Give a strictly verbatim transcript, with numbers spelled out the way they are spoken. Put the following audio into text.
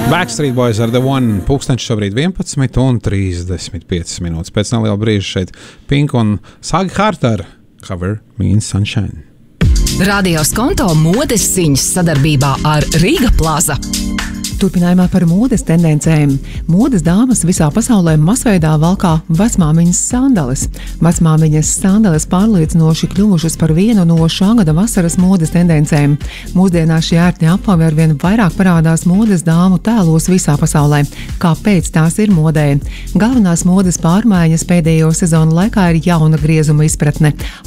Backstreet Boys ar The One. Pūkstens šobrīd vienpadsmit un trīsdesmit piecas minūtes. Pēc neliela brīža šeit Pink un Sagi Harter Cover Means Sunshine. Radio Skonto modes ziņas sadarbībā ar Riga Plaza. Turpinājumā par modes tendencēm. Modes dāmas visā pasaulē masveidā valkā vecmāmiņas sandales. Vecmāmiņas sandales pārliecinoši kļuvušas par vienu no šā gada vasaras modes tendencēm. Mūsdienās šie ērti apavi arvien vairāk parādās modes dāmu tēlos visā pasaulē. Kāpēc tās ir modē? Galvenās modes pārmaiņas pēdējo sezonu laikā ir jauna griezuma izpratne.